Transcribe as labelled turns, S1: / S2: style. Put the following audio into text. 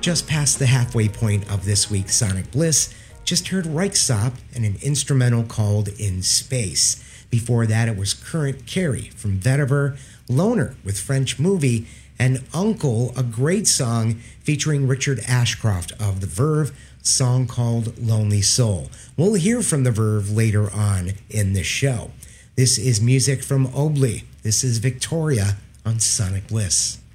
S1: Just past the halfway point of this week's Sonic Bliss, just heard Reichstop and an instrumental called In Space. Before that, it was Current Carry from Vetiver, Loner with French Movie, and Uncle, a great song featuring Richard Ashcroft of The Verve, song called Lonely Soul. We'll hear from The Verve later on in this show. This is music from Obli. This is Victoria on Sonic Bliss.